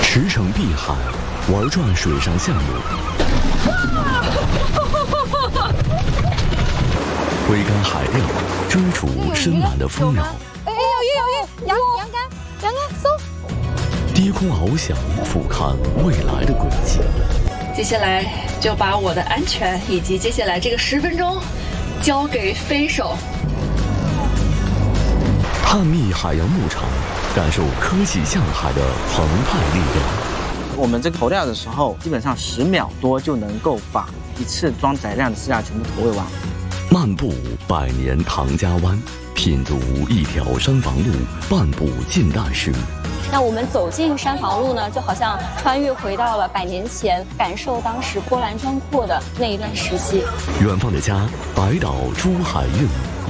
驰骋碧海，玩转水上项目，挥竿海钓，追逐深蓝的蜂鸟。 哎，有鱼，阳竿，搜。 低空翱翔，俯瞰未来的轨迹。 接下来就把我的安全以及接下来这个10分钟交给飞手。 探秘海洋牧场，感受科技向海的澎湃力量。 我们这个投料的时候，基本上10秒多就能够把一次装载量的饲料全部投喂完。 漫步百年唐家湾，品读一条山房路，半步近代史。 那我们走进山房路呢，就好像穿越回到了100年前，感受当时波澜壮阔的那一段时期。 远方的家，白岛珠海韵。